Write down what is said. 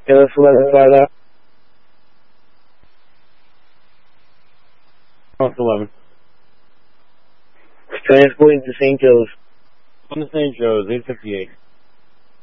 Pela semana para Off 11. transporting to St. Joe's. On the St. Joe's, 858.